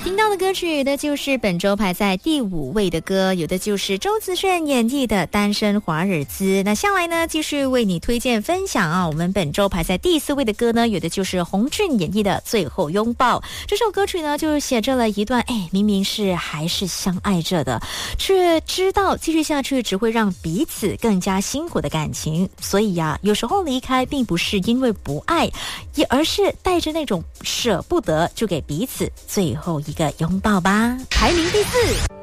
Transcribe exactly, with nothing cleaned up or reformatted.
听到的歌曲有的就是本周排在第五位的歌，有的就是周子炫演绎的《单身华尔兹》。那下来呢，继续为你推荐分享啊，我们本周排在第四位的歌呢，有的就是洪俊演绎的《最后拥抱》。这首歌曲呢，就写着了一段，哎，明明是还是相爱着的，却知道继续下去只会让彼此更加辛苦的感情。所以呀、啊，有时候离开并不是因为不爱，也而是带着那种舍不得，就给彼此最后一个拥抱吧。排名第四。